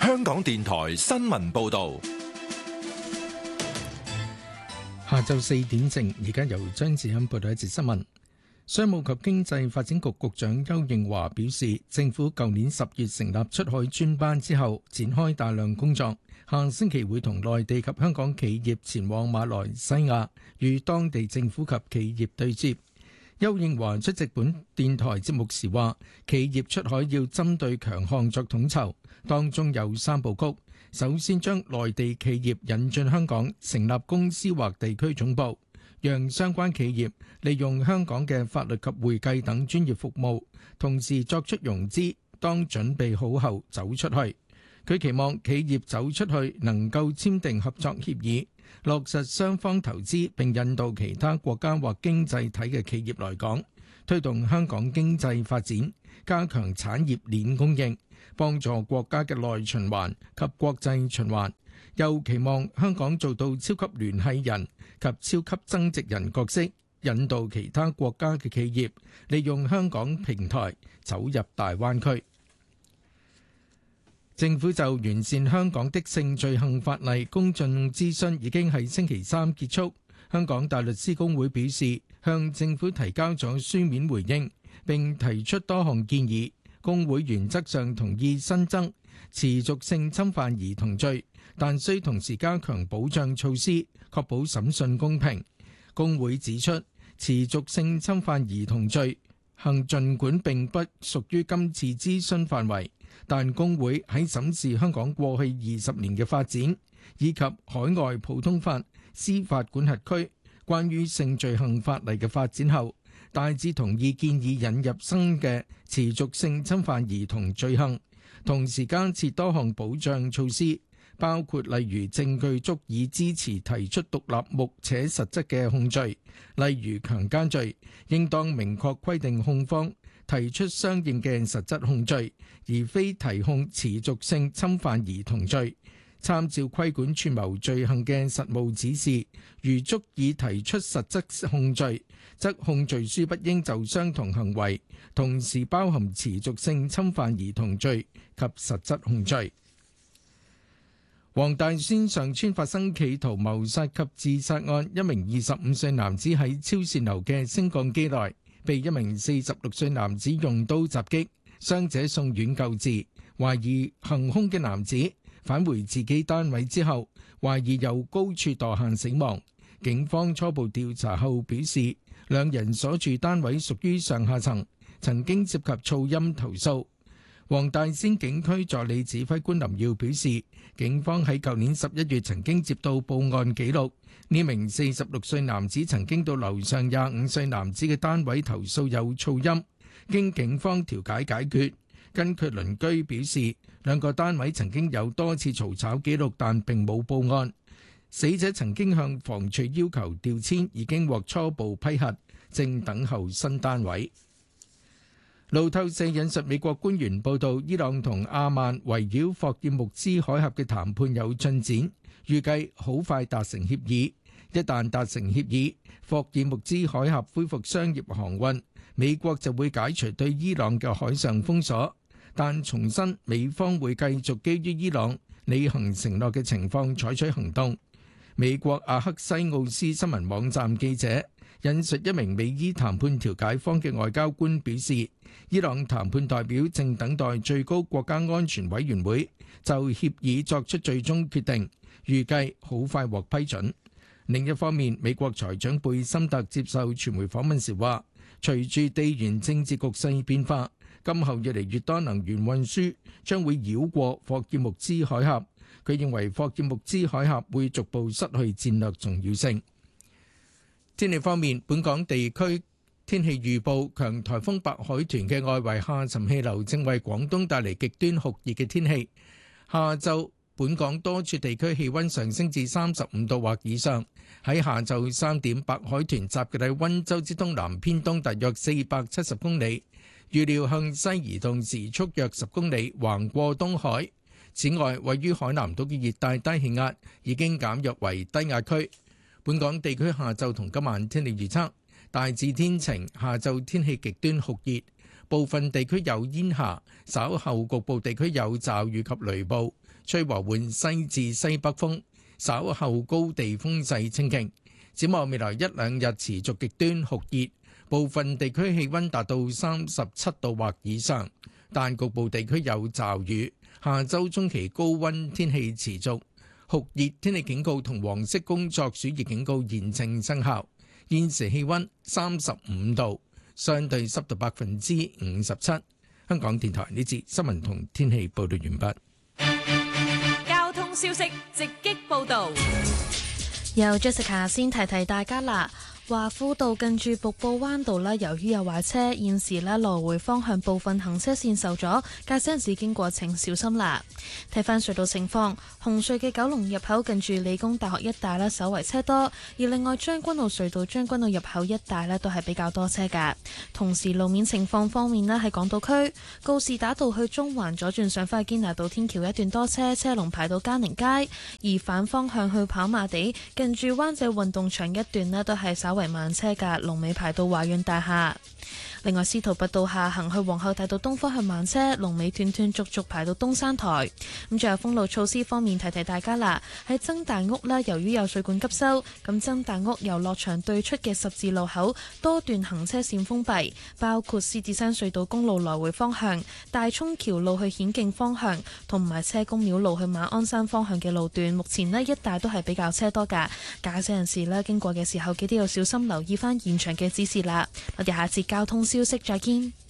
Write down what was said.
香港電台新聞報道。 下晝4點正，而家由張志欣報道一節新聞。商務及經濟發展局局長邱應華表示，政府舊年10月成立出海專班之後，展開大量工作，下星期會同內地及香港企業前往馬來西亞，與當地政府及企業對接。邱應華出席本電台節目時話，企業出海要針對強項作統籌，當中有3部曲。首先將內地企業引進香港，成立公司或地區總部，讓相關企業利用香港嘅法律及會計等專業服務，同時作出融資。當準備好後走出去。佢期望企業走出去能夠簽訂合作協議，落實雙方投資，並引導其他國家或經濟體嘅企業來港，推動香港經濟發展，加強產業鏈供應，幫助國家嘅內循環及國際循環。又期望香港做到超級聯繫人及超級增值人角色，引導其他國家嘅企業利用香港平台走入大灣區。政府就完善香港的性罪行法例公眾諮詢已經喺星期三結束。香港大律師公會表示，向政府提交咗書面回應，並提出多項建議。公會原則上同意新增持續性侵犯兒童罪，但需同時加強保障措施，確保審訊公平。公會指出，持續性侵犯兒童罪行儘管並不屬於今次諮詢範圍，但公會喺審視香港過去20年嘅發展，以及海外普通法司法管轄區關於性罪行法例嘅發展後，大致同意建議引入新嘅持續性侵犯兒童罪行，同時加設多項保障措施，包括例如證據足以支持提出獨立目且實質嘅控罪，例如強姦罪，應當明確規定控方提出相應嘅實質控罪，而非提控持續性侵犯兒童罪。參照規管串謀罪行嘅實務指示，如足以提出實質控罪，則控罪書不應就相同行為同時包含持續性侵犯兒童罪及實質控罪。黃大仙上村發生企圖謀殺及自殺案，一名25歲男子喺超線樓嘅升降機內被一名46歲男子用刀襲擊，傷者送院救治。懷疑行兇嘅男子返回自己單位之後，懷疑由高處墮下死亡。警方初步調查後表示，兩人所住單位屬於上下層，曾經涉及噪音投訴。黃大仙警區助理指揮官林耀表示，警方喺舊年11月曾經接到報案記錄，呢名46歲男子曾經到樓上25歲男子嘅單位投訴有噪音，經警方調解解決。根據鄰居表示，兩個單位曾經有多次嘈吵記錄，但並冇報案。死者曾經向房署要求調遷，已經獲初步批核，正等候新單位。路透社引述美國官員報道，伊朗同阿曼圍繞霍爾木茲海峽嘅談判有進展，預計好快達成協議。一旦達成協議，霍爾木茲海峽恢復商業航運，美國就會解除對伊朗嘅海上封鎖，但重申美方會繼續基於伊朗履行承諾嘅情況採取行動。美國阿克西奧斯新聞網站記者引述一名美伊談判調解方嘅外交官表示，伊朗談判代表正等待最高國家安全委員會就協議作出最終決定，預計好快獲批准。另一方面，美國財長貝森特接受傳媒訪問時話，隨住地緣政治局勢變化，今後越嚟越多能源運輸將會繞過霍爾木茲海峽。佢認為霍爾木茲海峽會逐步失去戰略重要性。天氣方面，本港地區天氣預報，強颱風白海豚嘅外圍下沉氣流正為廣東帶嚟極端酷熱嘅天氣。下晝本港多處地區氣溫上升至35度或以上。喺下晝3點，白海豚集結喺溫州之東南偏東大約470公里，預料向西移動，時速約10公里，橫過東海。此外，位於海南島嘅熱帶低氣壓已經減弱為低壓區。本港地區下晝同今晚天氣預測，大致天晴，下晝天氣極端酷熱，部分地區有煙霞，稍後局部地區有驟雨及雷暴， 吹和緩西至西北風，稍後高地風勢清勁。展望未來一兩日持續極端酷熱，部分地區氣溫達到37度或以上，但局部地區有驟雨。下周中期高溫天氣持續，酷熱天氣警告同黃色工作暑熱警告現正生效。現時氣溫35度，相對濕度57%。香港電台呢節新聞同天氣報道完畢。 交通消息直擊報道。 由 Jessica 先提提大家啦。華富道近住瀑布灣道啦，由於有壞車，現時咧來回方向部分行車線受阻，駕駛人士經過請小心啦。睇翻隧道情況，紅隧嘅九龍入口近住理工大學一帶咧，稍為車多；而另外將軍澳隧道將軍澳入口一帶咧，都係比較多車㗎。同時路面情況方面咧，喺港島區告士打道去中環左轉上返堅拿道天橋一段多車，車龍排到嘉寧街；而反方向去跑馬地近住灣仔運動場一段咧，都係稍為慢車㗎，龍尾排到華潤大廈。另外，司徒拔道下行去皇后大道東方向慢車，龍尾斷斷續續排到東山台。咁最後封路措施方面，提提大家啦。喺曾大屋呢，由於有水管急修，咁曾大屋遊樂場對出嘅十字路口多段行車線封閉，包括獅子山隧道公路來回方向、大涌橋路去顯徑方向，同埋車公廟路去馬鞍山方向嘅路段，目前呢一帶都係比較車多㗎。駕駛人士呢，經過嘅時候，記得要小心留意翻現場嘅指示啦。我哋下次交通消息再見。